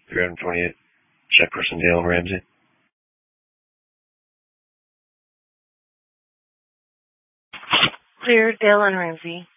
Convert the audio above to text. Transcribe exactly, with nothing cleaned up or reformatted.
three twenty-eight. Check person Dale Ramsey. Clear, Dale and Ramsey.